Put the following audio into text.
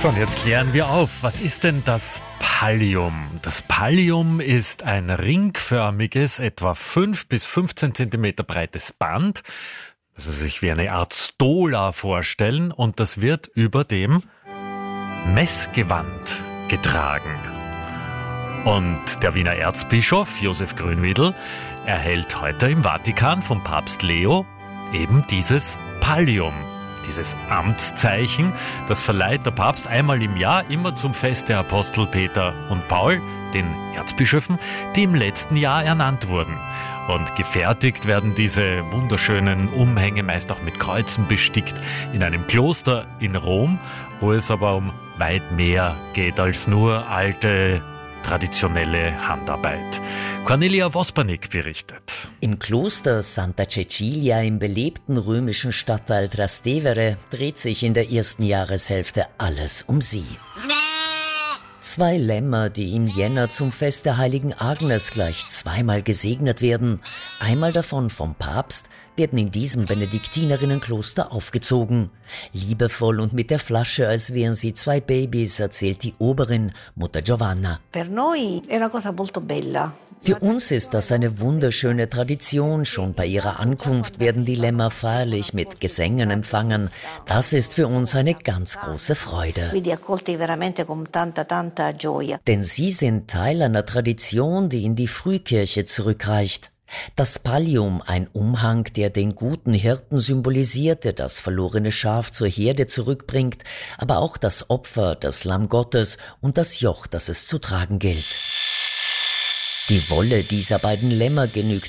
So, und jetzt klären wir auf, was ist denn das Pallium? Das Pallium ist ein ringförmiges, etwa 5 bis 15 Zentimeter breites Band, das Sie sich wie eine Art Stola vorstellen, und das wird über dem Messgewand getragen. Und der Wiener Erzbischof Josef Grünwedel erhält heute im Vatikan vom Papst Leo eben dieses Pallium. Dieses Amtszeichen, das verleiht der Papst einmal im Jahr, immer zum Fest der Apostel Peter und Paul, den Erzbischöfen, die im letzten Jahr ernannt wurden. Und gefertigt werden diese wunderschönen Umhänge, meist auch mit Kreuzen bestickt, in einem Kloster in Rom, wo es aber um weit mehr geht als nur alte, traditionelle Handarbeit. Cornelia Vospanik berichtet. Im Kloster Santa Cecilia im belebten römischen Stadtteil Trastevere dreht sich in der ersten Jahreshälfte alles um sie. 2 Lämmer, die im Jänner zum Fest der heiligen Agnes gleich zweimal gesegnet werden, einmal davon vom Papst, werden in diesem Benediktinerinnenkloster aufgezogen. Liebevoll und mit der Flasche, als wären sie 2 Babys, erzählt die Oberin, Mutter Giovanna. Per noi è una cosa molto bella. Für uns ist das eine wunderschöne Tradition. Schon bei ihrer Ankunft werden die Lämmer feierlich mit Gesängen empfangen. Das ist für uns eine ganz große Freude. Denn sie sind Teil einer Tradition, die in die Frühkirche zurückreicht. Das Pallium, ein Umhang, der den guten Hirten symbolisiert, der das verlorene Schaf zur Herde zurückbringt, aber auch das Opfer, das Lamm Gottes und das Joch, das es zu tragen gilt. Die Wolle dieser beiden Lämmer genügt